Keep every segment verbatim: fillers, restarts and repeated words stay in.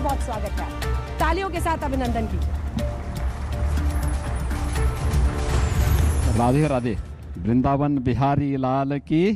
बहुत स्वागत है। तालियों के साथ अभिनंदन कीजिए। राधे राधे। वृंदावन बिहारी लाल की।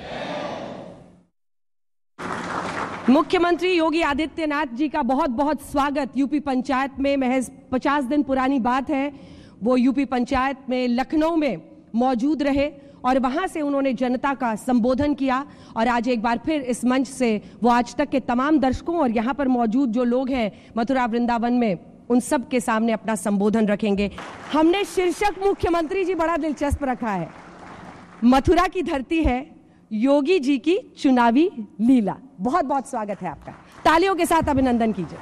मुख्यमंत्री योगी आदित्यनाथ जी का बहुत बहुत स्वागत। यूपी पंचायत में महज पचास दिन पुरानी बात है, वो यूपी पंचायत में लखनऊ में मौजूद रहे और वहां से उन्होंने जनता का संबोधन किया और आज एक बार फिर इस मंच से वो आज तक के तमाम दर्शकों और यहाँ पर मौजूद जो लोग हैं मथुरा वृंदावन में, उन सब के सामने अपना संबोधन रखेंगे। हमने शीर्षक मुख्यमंत्री जी बड़ा दिलचस्प रखा है, मथुरा की धरती है योगी जी की चुनावी लीला। बहुत बहुत स्वागत है आपका। तालियों के साथ अभिनंदन कीजिए।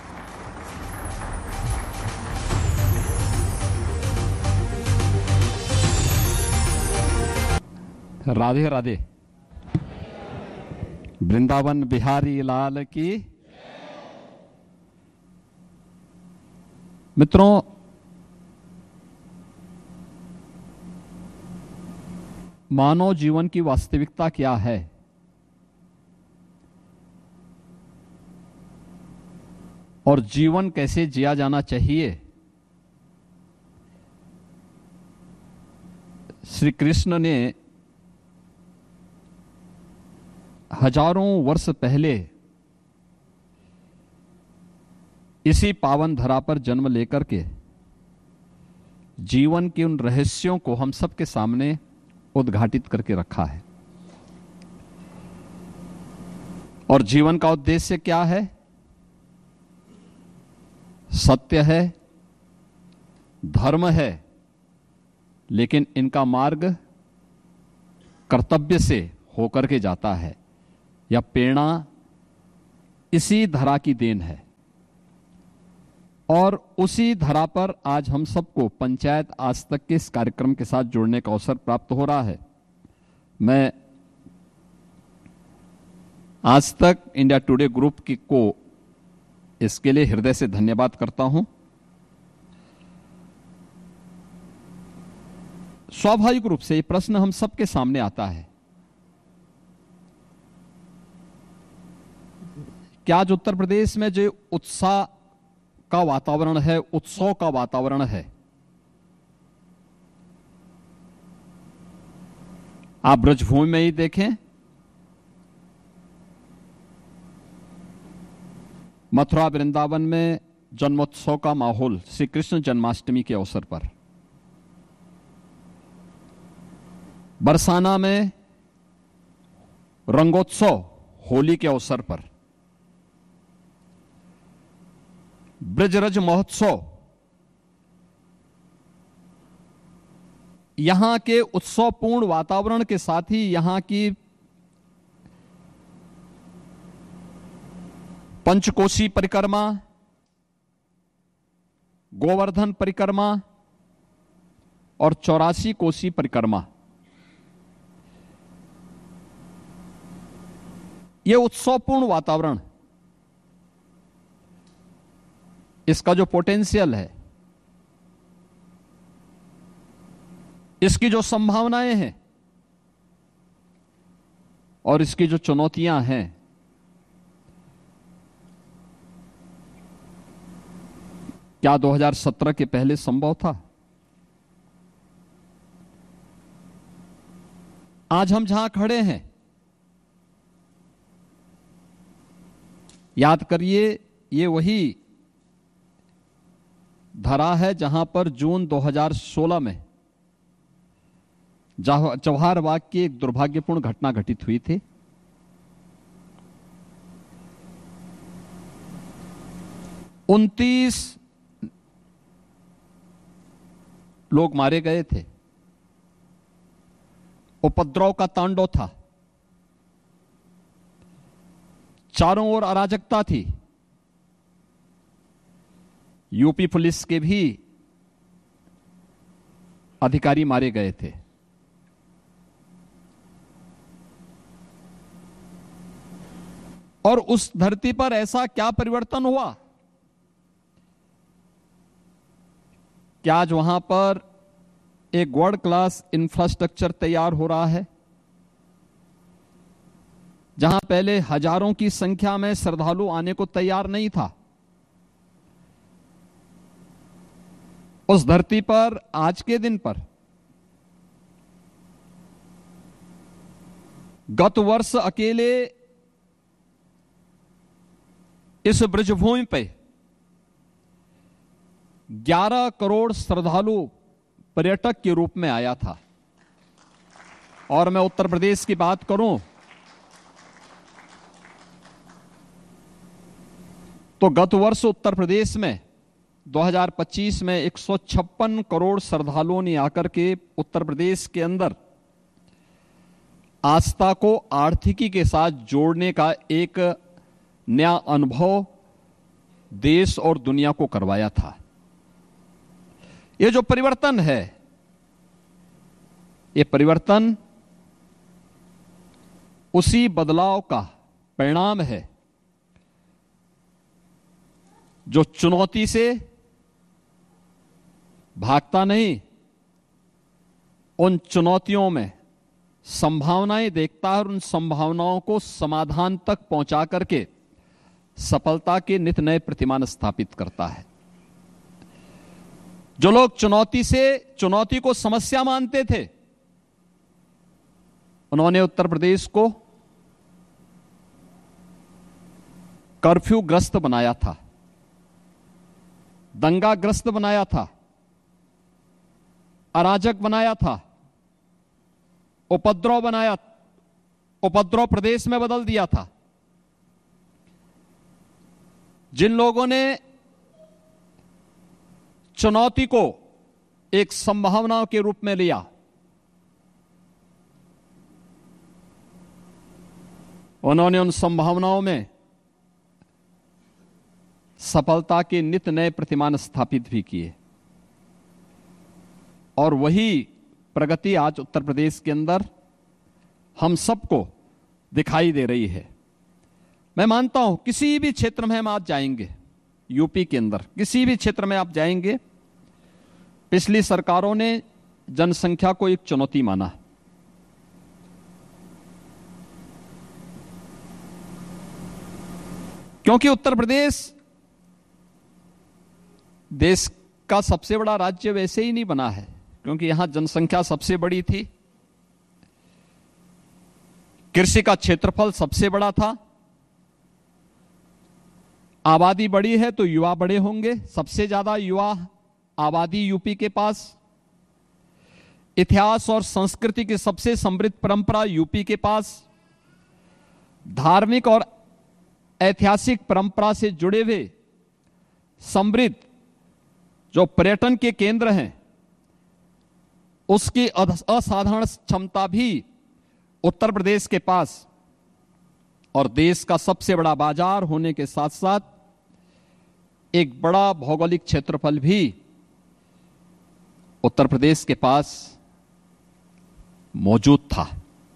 राधे राधे। वृंदावन बिहारी लाल की। मित्रों, मानव जीवन की वास्तविकता क्या है? और जीवन कैसे जिया जाना चाहिए? श्री कृष्ण ने हजारों वर्ष पहले इसी पावन धरा पर जन्म लेकर के जीवन के उन रहस्यों को हम सबके सामने उद्घाटित करके रखा है। और जीवन का उद्देश्य क्या है? सत्य है, धर्म है, लेकिन इनका मार्ग कर्तव्य से होकर के जाता है। यह प्रेरणा इसी धरा की देन है और उसी धरा पर आज हम सबको पंचायत आज तक के इस कार्यक्रम के साथ जुड़ने का अवसर प्राप्त हो रहा है। मैं आज तक इंडिया टुडे ग्रुप की को इसके लिए हृदय से धन्यवाद करता हूं। स्वाभाविक रूप से ये प्रश्न हम सबके सामने आता है, क्या आज उत्तर प्रदेश में जो उत्साह का वातावरण है, उत्सव का वातावरण है, आप ब्रजभूमि में ही देखें, मथुरा वृंदावन में जन्मोत्सव का माहौल श्री कृष्ण जन्माष्टमी के अवसर पर, बरसाना में रंगोत्सव होली के अवसर पर, ब्रजरज महोत्सव, यहां के उत्सवपूर्ण वातावरण के साथ ही यहां की पंचकोशी परिक्रमा, गोवर्धन परिक्रमा और चौरासी कोसी परिक्रमा, यह उत्सवपूर्ण वातावरण, इसका जो पोटेंशियल है, इसकी जो संभावनाएं हैं और इसकी जो चुनौतियां हैं, क्या दो हज़ार सत्रह के पहले संभव था? आज हम जहां खड़े हैं, याद करिए, ये वही धरा है जहां पर जून दो हज़ार सोलह में जवाहर बाग की एक दुर्भाग्यपूर्ण घटना घटित हुई थी। उनतीस लोग मारे गए थे, उपद्रव का तांडव था, चारों ओर अराजकता थी, यूपी पुलिस के भी अधिकारी मारे गए थे। और उस धरती पर ऐसा क्या परिवर्तन हुआ? क्या आज वहां पर एक वर्ल्ड क्लास इंफ्रास्ट्रक्चर तैयार हो रहा है, जहां पहले हजारों की संख्या में श्रद्धालु आने को तैयार नहीं था, उस धरती पर आज के दिन पर गत वर्ष अकेले इस ब्रजभूमि पे ग्यारह करोड़ श्रद्धालु पर्यटक के रूप में आया था। और मैं उत्तर प्रदेश की बात करूं तो गत वर्ष उत्तर प्रदेश में दो हज़ार पच्चीस में एक सौ छप्पन करोड़ श्रद्धालुओं ने आकर के उत्तर प्रदेश के अंदर आस्था को आर्थिकी के साथ जोड़ने का एक नया अनुभव देश और दुनिया को करवाया था। ये जो परिवर्तन है, ये परिवर्तन उसी बदलाव का परिणाम है जो चुनौती से भागता नहीं, उन चुनौतियों में संभावनाएं देखता है और उन संभावनाओं को समाधान तक पहुंचा करके सफलता के नित नए प्रतिमान स्थापित करता है। जो लोग चुनौती से चुनौती को समस्या मानते थे, उन्होंने उत्तर प्रदेश को कर्फ्यू ग्रस्त बनाया था, दंगाग्रस्त बनाया था, अराजक बनाया था, उपद्रव बनाया, उपद्रव प्रदेश में बदल दिया था। जिन लोगों ने चुनौती को एक संभावना के रूप में लिया, उन्होंने उन संभावनाओं में सफलता के नित नए प्रतिमान स्थापित भी किए। और वही प्रगति आज उत्तर प्रदेश के अंदर हम सबको दिखाई दे रही है। मैं मानता हूं किसी भी क्षेत्र में हम आज जाएंगे, यूपी के अंदर किसी भी क्षेत्र में आप जाएंगे, पिछली सरकारों ने जनसंख्या को एक चुनौती माना। क्योंकि उत्तर प्रदेश देश का सबसे बड़ा राज्य वैसे ही नहीं बना है, क्योंकि यहां जनसंख्या सबसे बड़ी थी, कृषि का क्षेत्रफल सबसे बड़ा था, आबादी बड़ी है तो युवा बड़े होंगे, सबसे ज्यादा युवा आबादी यूपी के पास, इतिहास और संस्कृति की सबसे समृद्ध परंपरा यूपी के पास, धार्मिक और ऐतिहासिक परंपरा से जुड़े हुए समृद्ध जो पर्यटन के केंद्र हैं, उसकी असाधारण क्षमता भी उत्तर प्रदेश के पास, और देश का सबसे बड़ा बाजार होने के साथ साथ एक बड़ा भौगोलिक क्षेत्रफल भी उत्तर प्रदेश के पास मौजूद था।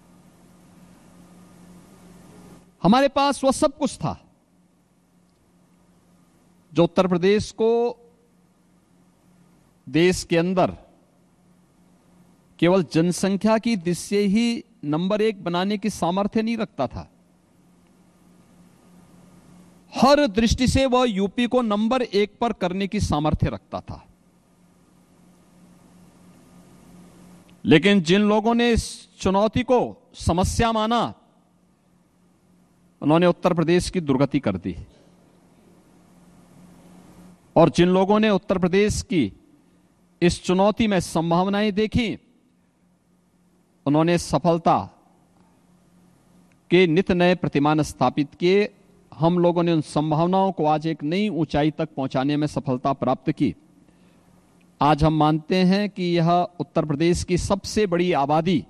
हमारे पास वह सब कुछ था जो उत्तर प्रदेश को देश के अंदर केवल जनसंख्या की दृष्टि से ही नंबर एक बनाने की सामर्थ्य नहीं रखता था, हर दृष्टि से वह यूपी को नंबर एक पर करने की सामर्थ्य रखता था। लेकिन जिन लोगों ने इस चुनौती को समस्या माना, उन्होंने उत्तर प्रदेश की दुर्गति कर दी। और जिन लोगों ने उत्तर प्रदेश की इस चुनौती में संभावनाएं देखी, उन्होंने सफलता के नित नए प्रतिमान स्थापित किए। हम लोगों ने उन संभावनाओं को आज एक नई ऊंचाई तक पहुंचाने में सफलता प्राप्त की। आज हम मानते हैं कि यह उत्तर प्रदेश की सबसे बड़ी आबादी,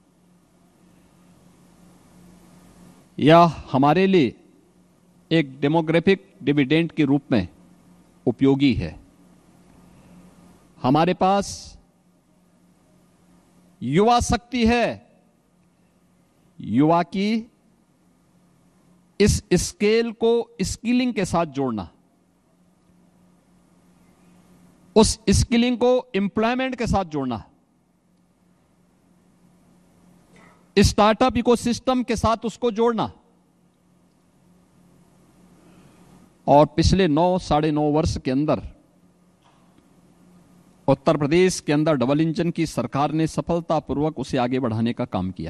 यह हमारे लिए एक डेमोग्राफिक डिविडेंड के रूप में उपयोगी है। हमारे पास युवा शक्ति है, युवा की इस स्केल को स्किलिंग के साथ जोड़ना, उस स्किलिंग को एम्प्लॉयमेंट के साथ जोड़ना, स्टार्टअप इकोसिस्टम के साथ उसको जोड़ना, और पिछले नौ साढ़े नौ वर्ष के अंदर उत्तर प्रदेश के अंदर डबल इंजन की सरकार ने सफलतापूर्वक उसे आगे बढ़ाने का काम किया।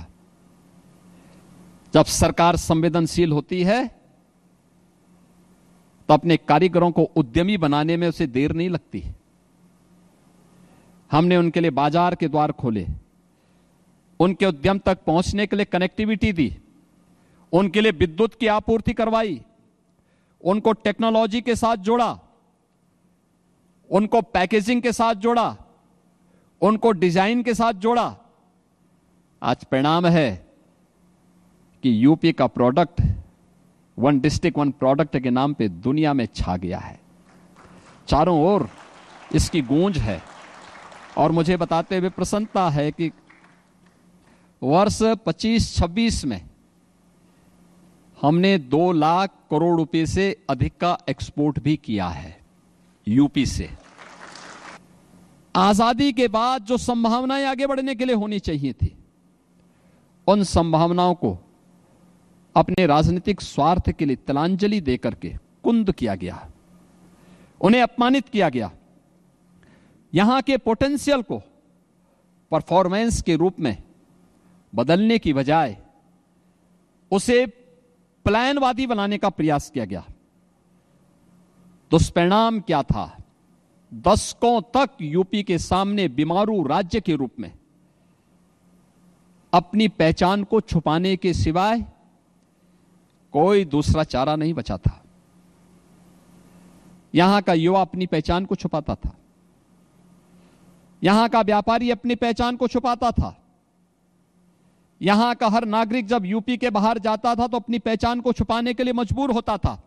जब सरकार संवेदनशील होती है तो अपने कारीगरों को उद्यमी बनाने में उसे देर नहीं लगती। हमने उनके लिए बाजार के द्वार खोले, उनके उद्यम तक पहुंचने के लिए कनेक्टिविटी दी, उनके लिए विद्युत की आपूर्ति करवाई, उनको टेक्नोलॉजी के साथ जोड़ा, उनको पैकेजिंग के साथ जोड़ा, उनको डिजाइन के साथ जोड़ा। आज परिणाम है कि यूपी का product one district one product के नाम पे दुनिया में छा गया है। चारों ओर इसकी गूंज है। और मुझे बताते हुए प्रसन्नता है कि वर्ष पच्चीस छब्बीस में हमने दो लाख करोड़ रुपए से अधिक का एक्सपोर्ट भी किया है यूपी से। आजादी के बाद जो संभावनाएं आगे बढ़ने के लिए होनी चाहिए थी, उन संभावनाओं को अपने राजनीतिक स्वार्थ के लिए तिलांजलि देकर के कुंद किया गया, उन्हें अपमानित किया गया। यहां के पोटेंशियल को परफॉर्मेंस के रूप में बदलने की बजाय उसे प्लानवादी बनाने का प्रयास किया गया। दुष्परिणाम क्या था? दशकों तक यूपी के सामने बीमारू राज्य के रूप में अपनी पहचान को छुपाने के सिवाय कोई दूसरा चारा नहीं बचा था। यहां का युवा अपनी पहचान को छुपाता था, यहां का व्यापारी अपनी पहचान को छुपाता था, यहां का हर नागरिक जब यूपी के बाहर जाता था तो अपनी पहचान को छुपाने के लिए मजबूर होता था।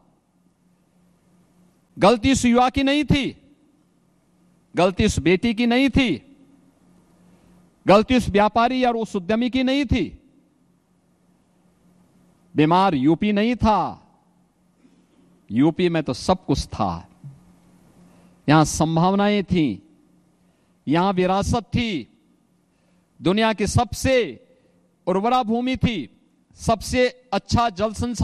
गलती उस युवा की नहीं थी, गलती उस बेटी की नहीं थी, गलती उस व्यापारी और उस उद्यमी की नहीं थी। बीमार यूपी नहीं था, यूपी में तो सब कुछ था। यहां संभावनाएं थीं, यहां विरासत थी, दुनिया की सबसे उर्वरा भूमि थी, सबसे अच्छा जल संसाधन